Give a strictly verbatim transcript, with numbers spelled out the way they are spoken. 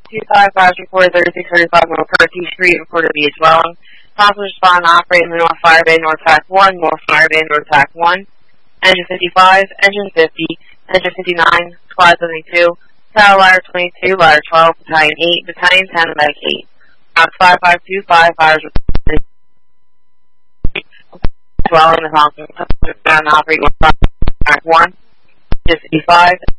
two five, fires reported thirty-six thirty-five McCarthy Street, reported to be a dwelling. Hospitals respond to operate in the North Fire Bay, North Tac one, North Fire Bay, North Tac one. Engine fifty-five, Engine fifty, Engine fifty-nine, Squad seventy-two, Tower Ladder twenty-two, Ladder twelve, Battalion eight, Battalion ten, and Medic eight. Box five five two five, fires reported dwelling in the hospital. Hospitals respond to operate in North Tac one, Engine fifty-five,